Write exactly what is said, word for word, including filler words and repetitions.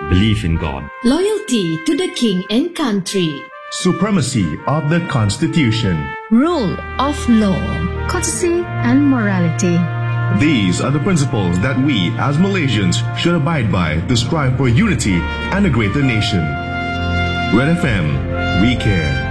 belief in God, loyalty to the king and country, supremacy of the Constitution, rule of law, courtesy and morality. These are the principles that we as Malaysians should abide by to strive for unity and a greater nation. Red F M, we care.